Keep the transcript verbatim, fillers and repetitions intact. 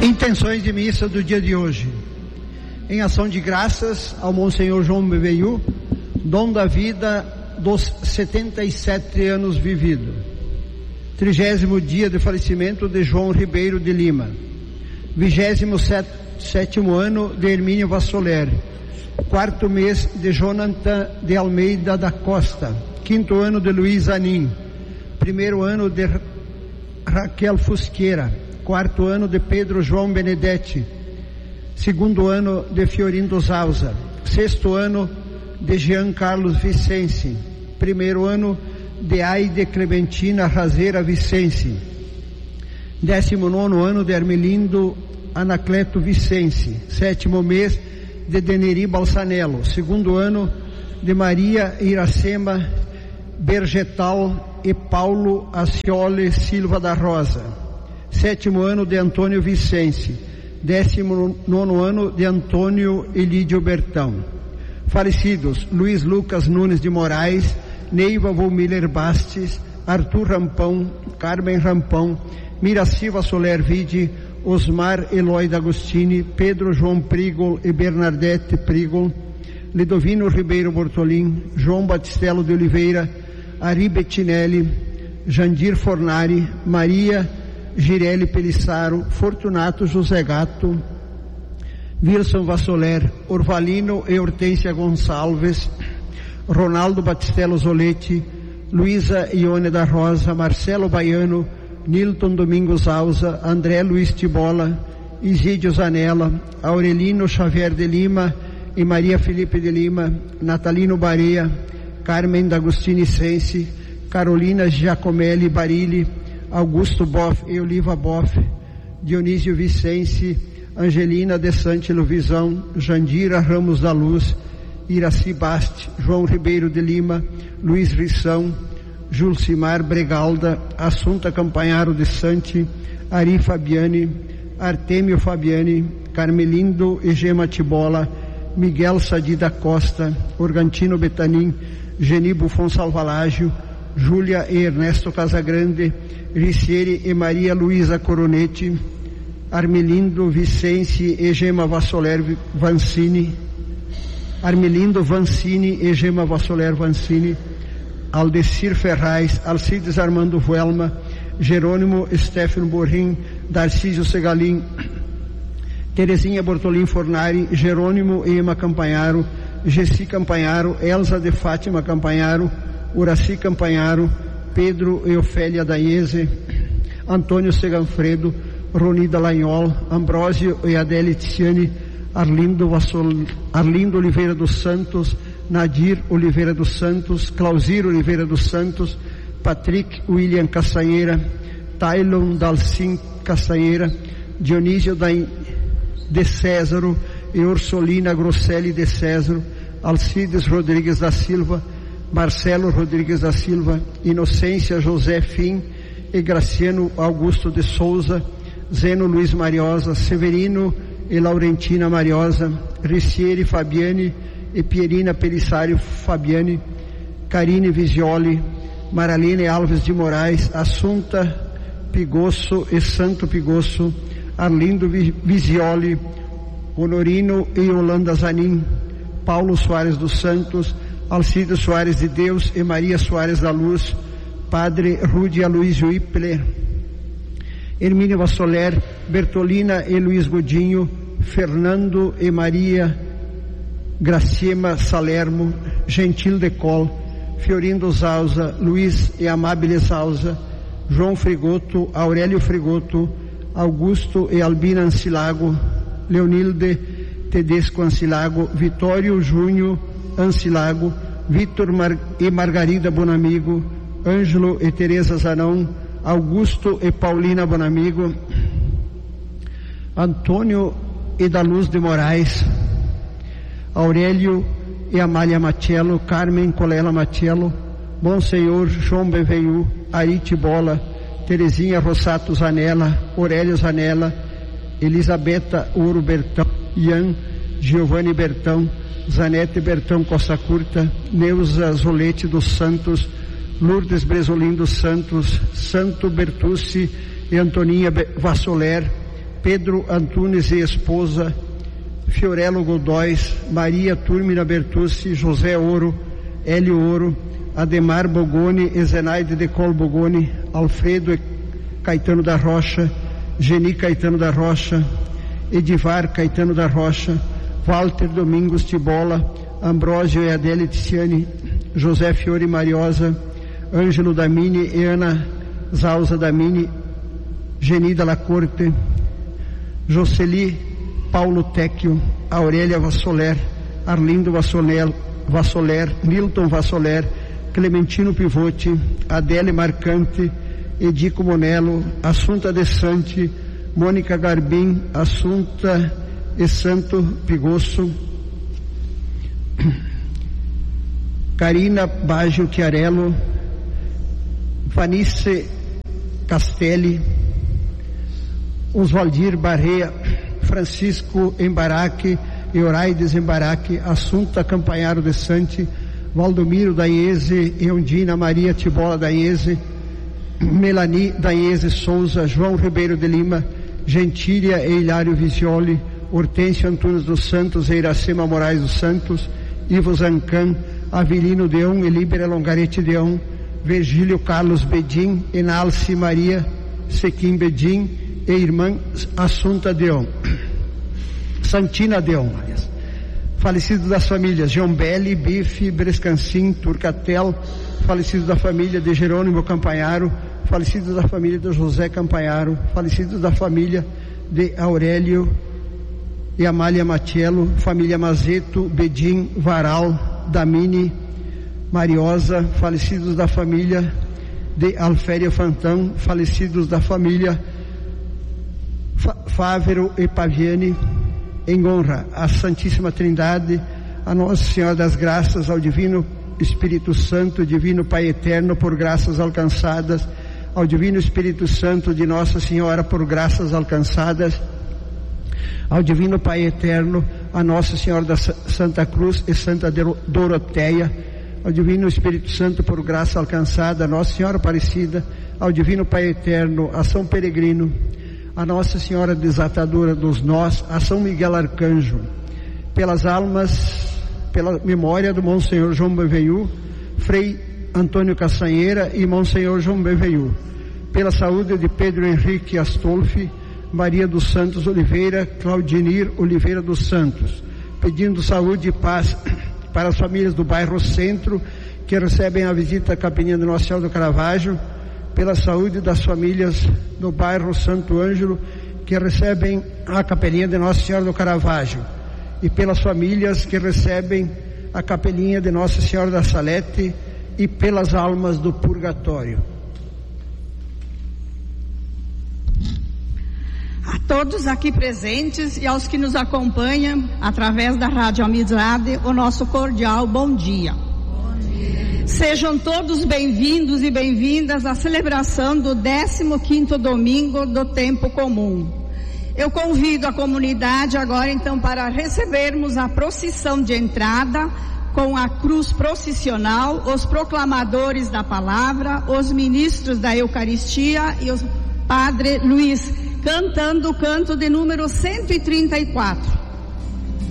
Intenções de missa do dia de hoje. Em ação de graças ao Monsenhor João Beveiu, dom da vida dos setenta e sete anos vivido. Trigésimo dia de falecimento de João Ribeiro de Lima. Vigésimo sétimo ano de Hermínio Vassoler. Quarto mês de Jonathan de Almeida da Costa. Quinto ano de Luiz Anin. Primeiro ano de Raquel Fusqueira. Quarto ano de Pedro João Benedetti. Segundo ano de Fiorindo Zausa. Sexto ano de Jean Carlos Vicense. Primeiro ano de Aide Clementina Razeira Vicense. Décimo nono ano de Armelindo Anacleto Vicense. Sétimo mês de Deneri Balsanello. Segundo ano de Maria Iracema Bergetal e Paulo Ascioli Silva da Rosa. Sétimo ano de Antônio Vicense. Décimo nono ano de Antônio Elídio Bertão. Falecidos: Luiz Lucas Nunes de Moraes, Neiva Volmiller Bastes, Arthur Rampão, Carmen Rampão, Miraci Vassoler Vide, Osmar Eloy D'Agostini, Pedro João Prigol e Bernadette Prigol, Lidovino Ribeiro Bortolim, João Batistelo de Oliveira, Ari Bettinelli, Jandir Fornari, Maria Girelli Pelissaro, Fortunato José Gato, Wilson Vassoler, Orvalino e Hortência Gonçalves, Ronaldo Batistello Zoletti, Luísa Ione da Rosa, Marcelo Baiano, Nilton Domingos Alza, André Luiz Tibola, Isídio Zanella, Aurelino Xavier de Lima e Maria Felipe de Lima, Natalino Barea, Carmen D'Agostini Sense, Carolina Giacomelli Barilli, Augusto Boff e Oliva Boff, Dionísio Vicense, Angelina de Santilo Visão, Jandira Ramos da Luz, Iraci Baste, João Ribeiro de Lima, Luiz Rição, Julcimar Bregalda, Assunta Campanharo de Santi, Ari Fabiani, Artemio Fabiani, Carmelindo e Gema Tibola, Miguel Sadi da Costa, Organtino Betanin, Geni Buffon Salvalágio, Júlia e Ernesto Casagrande, Ricieri e Maria Luísa Coronetti, Armelindo Vicente e Gema Vassoler Vancini, Armelindo Vancini e Gema Vassoler Vancini, Aldecir Ferraz, Alcides Armando Vuelma, Jerônimo Stefano Borrim, Darcísio Segalim, Terezinha Bortolim Fornari, Jerônimo e Ema Campanharo, Gessi Campanharo, Elza de Fátima Campanharo, Uraci Campanharo, Pedro e Ofélia Daiese, Antônio Seganfredo, Roni Dallagnol, Ambrósio e Adele Tiziani, Arlindo, Vassol, Arlindo Oliveira dos Santos, Nadir Oliveira dos Santos, Clausir Oliveira dos Santos, Patrick William Castanheira, Tailon Dalcin Castanheira, Dionísio de Césaro e Ursolina Grosselli de Césaro, Alcides Rodrigues da Silva, Marcelo Rodrigues da Silva, Inocência José Fim e Graciano Augusto de Souza, Zeno Luiz Mariosa, Severino e Laurentina Mariosa, Ricieri Fabiani e Pierina Pelissário Fabiani, Karine Visioli, Maraline Alves de Moraes, Assunta Pigosso e Santo Pigosso, Arlindo Visioli, Honorino e Yolanda Zanin, Paulo Soares dos Santos, Alcides Soares de Deus e Maria Soares da Luz, Padre Rudy Aloysio Ipler, Hermínio Vassoler, Bertolina e Luiz Godinho, Fernando e Maria Graciema Salermo, Gentil de Col, Fiorindo Zausa, Luiz e Amabile Zausa, João Frigoto, Aurélio Frigoto, Augusto e Albina Ancilago, Leonilde Tedesco Ancilago, Vitório Júnior Ancilago, Vitor Mar e Margarida Bonamigo, Ângelo e Teresa Zanão, Augusto e Paulina Bonamigo, Antônio e da Luz de Moraes, Aurélio e Amália Matiello, Carmen Colela Matiello, Monsenhor João Beveiu, Ari Tibola, Terezinha Rossato Zanella, Aurélio Zanella, Elisabetta Ouro Bertão, Ian Giovanni Bertão, Zanete Bertão Costa Curta, Neuza Zolete dos Santos, Lourdes Bresolim dos Santos, Santo Bertucci e Antoninha Vassoler, Pedro Antunes e esposa, Fiorello Godóis, Maria Turmina Bertucci, José Ouro, Hélio Ouro, Ademar Bogoni, Zenaide Decol Bogoni, Alfredo Caetano da Rocha, Geni Caetano da Rocha, Edivar Caetano da Rocha, Walter Domingos Tibola, Ambrósio e Adele Ticiani, José Fiore Mariosa, Ângelo Damini e Ana Zausa Damini, Genida Lacorte, Jocely Paulo Tecchio, Aurélia Vassoler, Arlindo Vassoler, Vassoler, Milton Vassoler, Clementino Pivotti, Adele Marcante, Edico Monello, Assunta De Santi, Mônica Garbim, Assunta e Santo Pigosso, Carina Baggio Chiarello, Vanice Castelli, Oswaldir Barreia, Francisco Embaraque, Euraides Embaraque, Assunta Campanharo de Santi, Valdomiro Daiese, Eundina Maria Tibola Daiese, Melanie Daiese Souza, João Ribeiro de Lima, Gentília e Hilário Visioli, Hortêncio Antunes dos Santos e Iracema Moraes dos Santos, Ivo Zancan, Avelino Deon e Líbera Longarete Deon, Virgílio Carlos Bedin, Enalce Maria Sequim Bedin e irmã Assunta Deon, Santina Deon, aliás. Falecidos das famílias Giombelli, Bife, Brescancin, Turcatel, falecidos da família de Jerônimo Campanharo, falecidos da família de José Campanharo, falecidos da família de Aurélio e Amália Matiello, família Mazeto, Bedim, Varal, Damini, Mariosa, falecidos da família de Alféria Fantão, falecidos da família Fávero e Paviani, em honra à Santíssima Trindade, a Nossa Senhora das Graças, ao Divino Espírito Santo, Divino Pai Eterno, por graças alcançadas, ao Divino Espírito Santo de Nossa Senhora, por graças alcançadas, ao Divino Pai Eterno, a Nossa Senhora da Santa Cruz e Santa Doroteia, ao Divino Espírito Santo, por graça alcançada, a Nossa Senhora Aparecida, ao Divino Pai Eterno, a São Peregrino, a Nossa Senhora Desatadora dos Nós, a São Miguel Arcanjo, pelas almas, pela memória do Monsenhor João Beveiu, Frei Antônio Caçanheira e Monsenhor João Beveiu, pela saúde de Pedro Henrique Astolfi, Maria dos Santos Oliveira, Claudinir Oliveira dos Santos, pedindo saúde e paz para as famílias do bairro Centro, que recebem a visita à Capelinha do Nossa Senhora do Caravaggio, pela saúde das famílias do bairro Santo Ângelo, que recebem a Capelinha de Nossa Senhora do Caravaggio, e pelas famílias que recebem a Capelinha de Nossa Senhora da Salete, e pelas almas do purgatório. A todos aqui presentes e aos que nos acompanham através da Rádio Amizade, o nosso cordial bom dia. Sejam todos bem-vindos e bem-vindas à celebração do décimo quinto domingo do tempo comum. Eu convido a comunidade agora então para recebermos a procissão de entrada com a cruz processional, os proclamadores da palavra, os ministros da Eucaristia e o Padre Luiz, cantando o canto de número cento e trinta e quatro.